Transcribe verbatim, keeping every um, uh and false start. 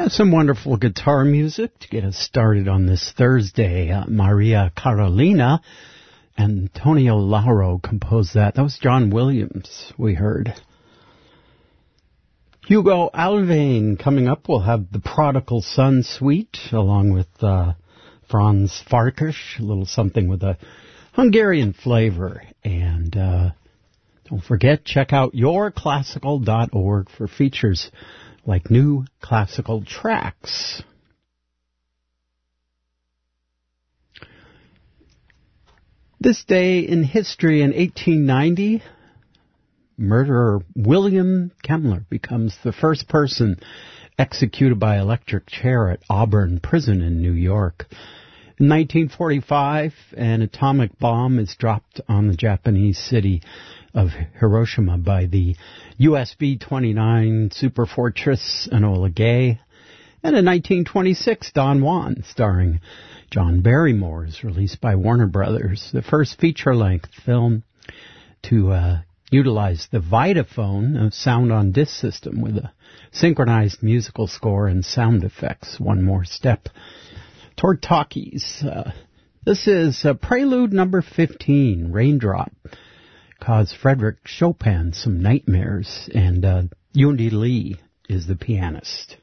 Yeah, some wonderful guitar music to get us started on this Thursday. Uh, Maria Carolina, Antonio Lauro composed that. That was John Williams we heard. Hugo Alvain coming up. We'll have the Prodigal Son Suite along with uh, Franz Farkas, a little something with a Hungarian flavor. And uh, don't forget, check out your classical dot org for features like new classical tracks. This day in history in eighteen ninety, murderer William Kemmler becomes the first person executed by electric chair at Auburn Prison in New York. In nineteen forty-five, an atomic bomb is dropped on the Japanese city of Hiroshima by the U S B twenty-nine Superfortress Enola Gay. And in nineteen twenty-six, Don Juan, starring John Barrymore, is released by Warner Brothers, the first feature-length film to uh, utilize the Vitaphone, a sound-on-disc system with a synchronized musical score and sound effects. One more step toward talkies. Uh, this is uh, Prelude number fifteen, Raindrop. Caused Frederick Chopin some nightmares, and uh, Yundi Lee is the pianist.